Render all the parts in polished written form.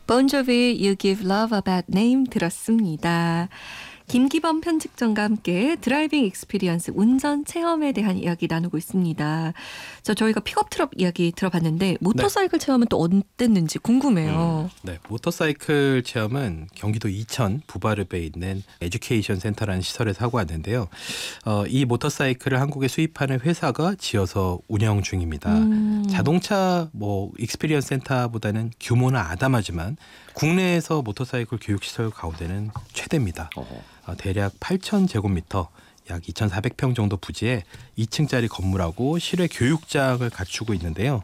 본조비 You Give Love a Bad Name 들었습니다. 김기범 편집장과 함께 드라이빙 익스피리언스 운전 체험에 대한 이야기 나누고 있습니다. 저희가 픽업 트럭 이야기 들어봤는데 모터사이클 체험은 또 어땠는지 궁금해요. 네, 모터사이클 체험은 경기도 이천 부바르베에 있는 에듀케이션 센터라는 시설에서 하고 왔는데요. 이 모터사이클을 한국에 수입하는 회사가 지어서 운영 중입니다. 자동차 익스피리언스 센터보다는 규모는 아담하지만 국내에서 모터사이클 교육시설 가운데는 최대입니다. 대략 8,000제곱미터 약 2,400평 정도 부지에 2층짜리 건물하고 실외 교육장을 갖추고 있는데요.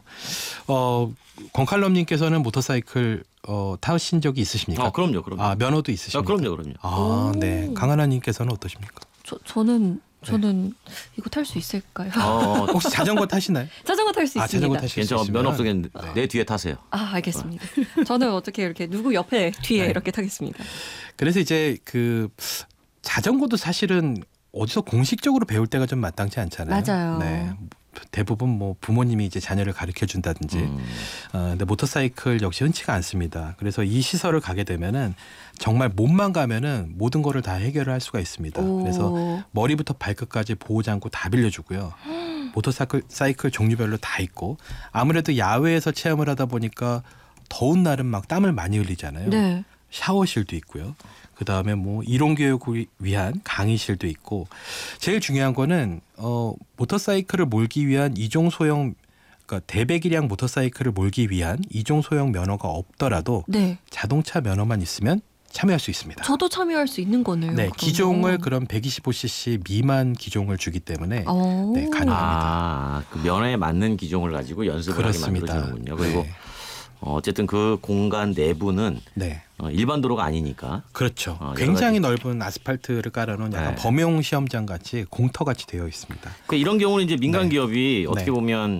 권칼럼님께서는 모터사이클 타신 적이 있으십니까? 그럼요. 면허도 있으십니까? 그럼요. 네. 강하나님께서는 어떠십니까? 저는 이거 탈 수 있을까요? 혹시 자전거 타시나요? 자전거 탈 수 있습니다. 자전거 타실 수 괜찮아. 있으면 면허 없으면 내 뒤에 타세요. 알겠습니다. 저는 어떻게 이렇게 누구 옆에 뒤에 네. 이렇게 타겠습니다. 그래서 이제 자전거도 사실은 어디서 공식적으로 배울 때가 좀 마땅치 않잖아요. 맞아요. 네. 대부분 부모님이 이제 자녀를 가르쳐 준다든지. 근데 모터사이클 역시 흔치가 않습니다. 그래서 이 시설을 가게 되면은 정말 몸만 가면은 모든 거를 다 해결을 할 수가 있습니다. 그래서 머리부터 발끝까지 보호장구 다 빌려주고요. 모터사이클 종류별로 다 있고 아무래도 야외에서 체험을 하다 보니까 더운 날은 막 땀을 많이 흘리잖아요. 네. 샤워실도 있고요. 그다음에 이론 교육을 위한 강의실도 있고 제일 중요한 거는 모터사이클을 몰기 위한 이종 소형 그러니까 대배기량 모터사이클을 몰기 위한 이종 소형 면허가 없더라도 네. 자동차 면허만 있으면 참여할 수 있습니다. 저도 참여할 수 있는 거네요. 네, 그러면. 기종을 그럼 125cc 미만 기종을 주기 때문에 네, 가능합니다. 그 면허에 맞는 기종을 가지고 연습을 그렇습니다. 하게 만들어주는군요. 그리고 네. 어쨌든 그 공간 내부는 네. 일반 도로가 아니니까. 그렇죠. 여러 굉장히 넓은 아스팔트를 깔아놓은 약간 네. 범용 시험장 같이 공터 같이 되어 있습니다. 이런 경우는 이제 민간 네. 기업이 어떻게 네. 보면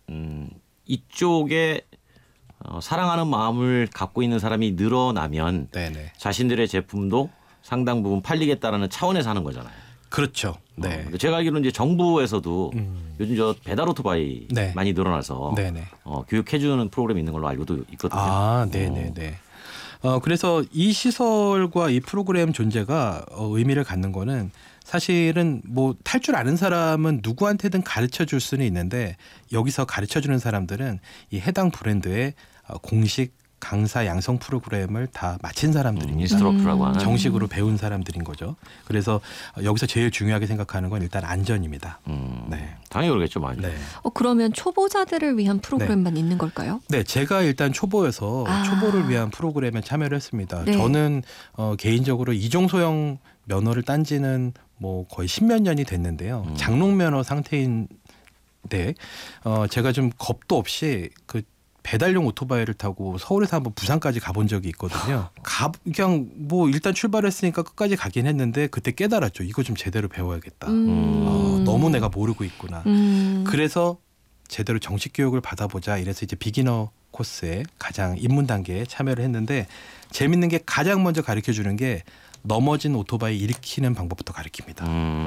이쪽에 사랑하는 마음을 갖고 있는 사람이 늘어나면 네네. 자신들의 제품도 상당 부분 팔리겠다라는 차원에서 하는 거잖아요. 그렇죠. 네. 제가 알기로는 이제 정부에서도 요즘 배달 오토바이 네. 많이 늘어나서 네네. 교육해주는 프로그램이 있는 걸로 알고도 있거든요. 네네네. 그래서 이 시설과 이 프로그램 존재가 의미를 갖는 거는 사실은 탈 줄 아는 사람은 누구한테든 가르쳐 줄 수는 있는데 여기서 가르쳐 주는 사람들은 이 해당 브랜드의 공식 강사 양성 프로그램을 다 마친 사람들입니다. 인스트럭터라고 하는. 정식으로 배운 사람들인 거죠. 그래서 여기서 제일 중요하게 생각하는 건 일단 안전입니다. 네. 당연히 그러겠죠, 많이. 네. 그러면 초보자들을 위한 프로그램만 있는 걸까요? 네, 제가 일단 초보여서 초보를 위한 프로그램에 참여를 했습니다. 네. 저는 개인적으로 이종 소형 면허를 딴 지는 거의 10몇 년이 됐는데요. 장롱 면허 상태인데 제가 좀 겁도 없이 배달용 오토바이를 타고 서울에서 한번 부산까지 가본 적이 있거든요. 그냥 일단 출발했으니까 끝까지 가긴 했는데 그때 깨달았죠. 이거 좀 제대로 배워야겠다. 너무 내가 모르고 있구나. 그래서 제대로 정식 교육을 받아보자. 이래서 이제 비기너 코스에 가장 입문 단계에 참여를 했는데 재밌는 게 가장 먼저 가르쳐 주는 게 넘어진 오토바이 일으키는 방법부터 가르칩니다.